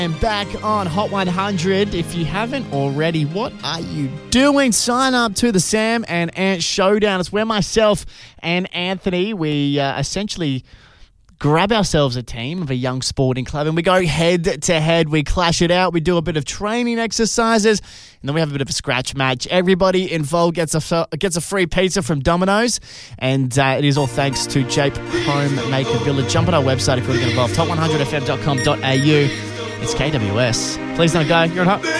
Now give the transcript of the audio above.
And back on Hot 100. If you haven't already, what are you doing? Sign up to the Sam and Ant Showdown. It's where myself and Anthony, we essentially grab ourselves a team of a young sporting club and we go head to head. We clash it out. We do a bit of training exercises and then we have a bit of a scratch match. Everybody involved gets a free pizza from Domino's, and it is all thanks to Jape Homemaker Village. Jump on our website if you want to get involved. Top100fm.com.au. It's KWS. Please don't go. You're at home.